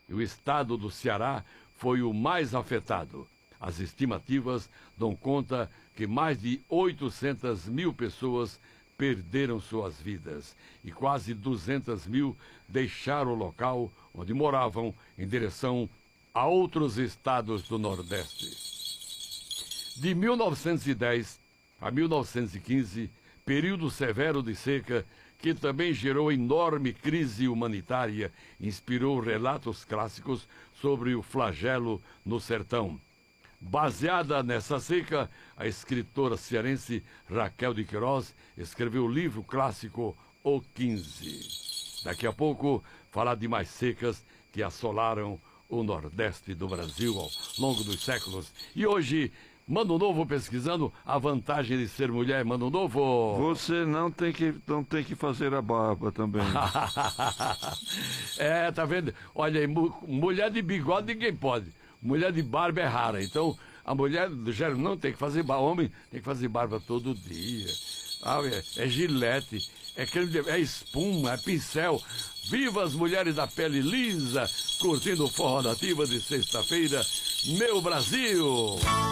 e o estado do Ceará foi o mais afetado. As estimativas dão conta que mais de 800 mil pessoas perderam suas vidas e quase 200 mil deixaram o local onde moravam em direção a outros estados do Nordeste. De 1910 a 1915, período severo de seca que também gerou enorme crise humanitária, inspirou relatos clássicos sobre o flagelo no sertão. Baseada nessa seca, a escritora cearense Raquel de Queiroz escreveu o livro clássico O 15. Daqui a pouco, falar de mais secas que assolaram o Nordeste do Brasil ao longo dos séculos. E hoje, Mano Novo pesquisando a vantagem de ser mulher, Mano Novo. Você não tem que fazer a barba também. É, tá vendo? Olha aí, mulher de bigode ninguém pode. Mulher de barba é rara. Então, a mulher do gênero não tem que fazer barba. Homem tem que fazer barba todo dia. Ah, é gilete, é creme de, é espuma, é pincel. Viva as mulheres da pele lisa, curtindo o Forró Nativa de sexta-feira, meu Brasil!